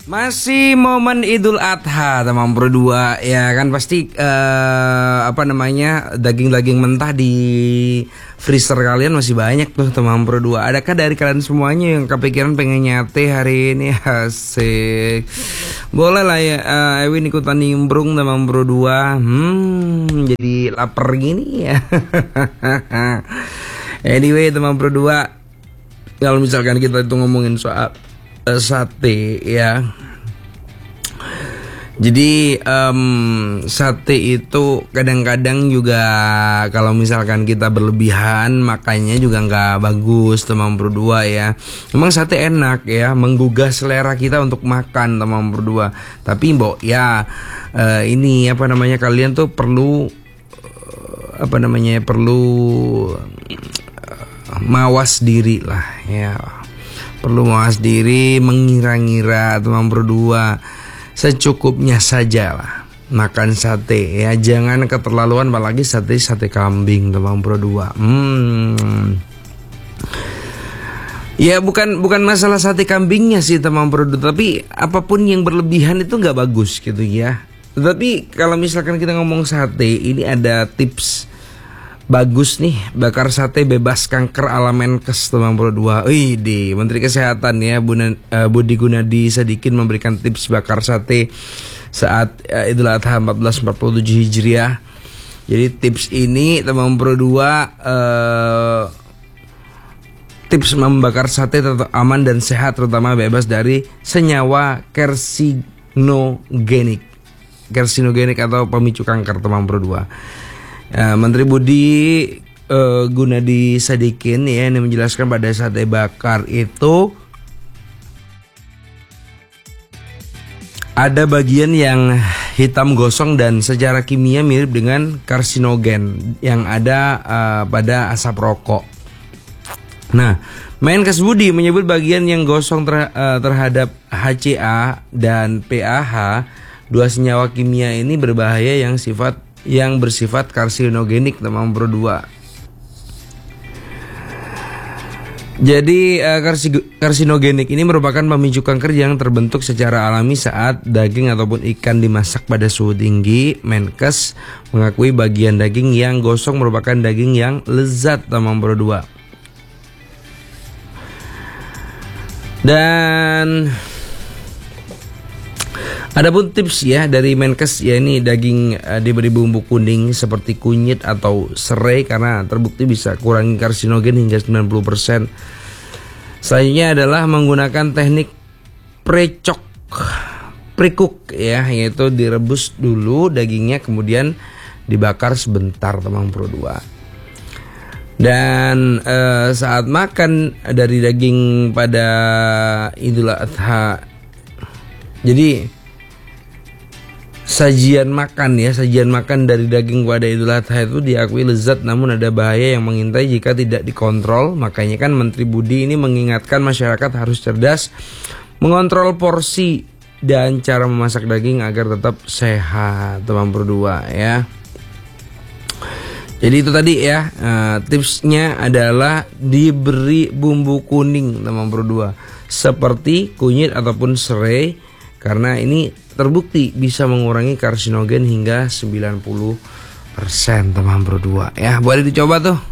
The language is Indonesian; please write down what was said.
Masih momen Idul Adha teman berdua ya kan pasti daging-daging mentah di freezer kalian masih banyak tuh teman berdua. Adakah dari kalian semuanya yang kepikiran pengen nyate hari ini? Asik. Boleh lah ya Ewin ikutan nimbrung teman berdua. Jadi lapar gini ya. Anyway teman berdua, kalau misalkan kita itu ngomongin soal sate ya. Jadi sate itu kadang-kadang juga kalau misalkan kita berlebihan makanya juga nggak bagus teman berdua ya. Memang sate enak ya, menggugah selera kita untuk makan teman berdua. Tapi kalian tuh perlu mawas diri lah ya. Perlu mawas diri, mengira-ngira teman berdua. Secukupnya saja lah makan sate ya, jangan keterlaluan, apalagi sate kambing teman berdua. Ya bukan masalah sate kambingnya sih teman berdua, tapi apapun yang berlebihan itu nggak bagus gitu ya. Tapi kalau misalkan kita ngomong sate, ini ada tips bagus nih, bakar sate bebas kanker ala Menkes teman berdua. Wih, Menteri Kesehatan ya Budi Gunadi Sadikin memberikan tips bakar sate saat Idul Adha 1447 Hijriah. Jadi tips ini teman berdua, tips membakar sate tetap aman dan sehat, terutama bebas dari senyawa karsinogenik atau pemicu kanker teman berdua. Menteri Budi Gunadi Sadikin ya ini menjelaskan pada sate bakar itu ada bagian yang hitam gosong dan secara kimia mirip dengan karsinogen yang ada pada asap rokok. Nah, Menkes Budi menyebut bagian yang gosong terhadap HCA dan PAH, dua senyawa kimia ini berbahaya yang bersifat karsinogenik teman berdua. Jadi karsinogenik ini merupakan pemicu kanker yang terbentuk secara alami saat daging ataupun ikan dimasak pada suhu tinggi. Menkes mengakui bagian daging yang gosong merupakan daging yang lezat teman berdua. Dan adapun tips ya dari Menkes ya, ini daging diberi bumbu kuning seperti kunyit atau serai karena terbukti bisa kurangi karsinogen hingga 90%. Selanjutnya adalah menggunakan teknik pre-cook ya, yaitu direbus dulu dagingnya kemudian dibakar sebentar teman berdua. Dan saat makan dari daging pada Idul Adha, jadi sajian makan dari daging pada Idul Adha itu diakui lezat, namun ada bahaya yang mengintai jika tidak dikontrol. Makanya kan Menteri Budi ini mengingatkan masyarakat harus cerdas mengontrol porsi dan cara memasak daging agar tetap sehat teman berdua ya. Jadi itu tadi ya, tipsnya adalah diberi bumbu kuning teman berdua seperti kunyit ataupun serai, karena ini terbukti bisa mengurangi karsinogen hingga 90% teman berdua ya. Boleh dicoba tuh.